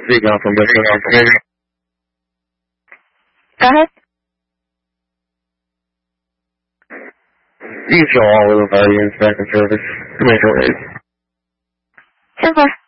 speaking from Michigan. Go ahead. You can show all of the inspecting service. Commercial rates. 10-4.